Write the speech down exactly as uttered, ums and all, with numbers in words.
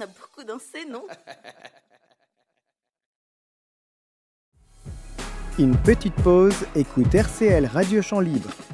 a beaucoup dansé, non? Une petite pause, écoute R C L Radio Champ Libre.